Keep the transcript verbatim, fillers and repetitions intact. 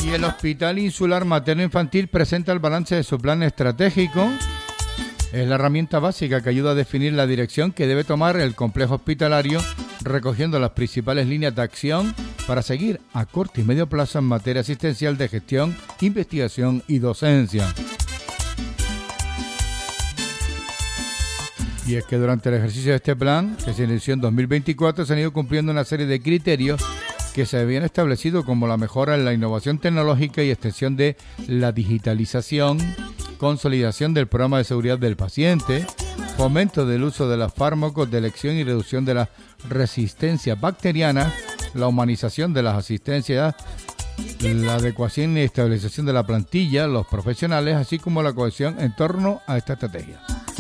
Y el Hospital Insular Materno Infantil presenta el balance de su plan estratégico. Es la herramienta básica que ayuda a definir la dirección que debe tomar el complejo hospitalario, recogiendo las principales líneas de acción para seguir a corto y medio plazo en materia asistencial de gestión, investigación y docencia. Y es que durante el ejercicio de este plan, que se inició en dos mil veinticuatro, se han ido cumpliendo una serie de criterios que se habían establecido, como la mejora en la innovación tecnológica y extensión de la digitalización, consolidación del programa de seguridad del paciente, fomento del uso de los fármacos de elección y reducción de la resistencia bacteriana, la humanización de las asistencias, la adecuación y estabilización de la plantilla, los profesionales, así como la cohesión en torno a esta estrategia.